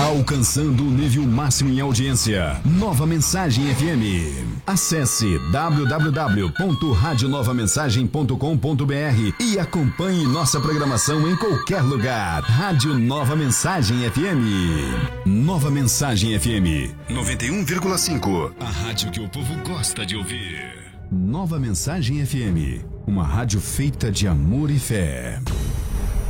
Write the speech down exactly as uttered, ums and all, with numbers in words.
alcançando o nível máximo em audiência. Nova Mensagem F M. Acesse w w w ponto rádio nova mensagem ponto com ponto b r e acompanhe nossa programação em qualquer lugar. Rádio Nova Mensagem F M. Nova Mensagem F M noventa e um vírgula cinco. A rádio que o povo gosta de ouvir. Nova Mensagem F M, uma rádio feita de amor e fé.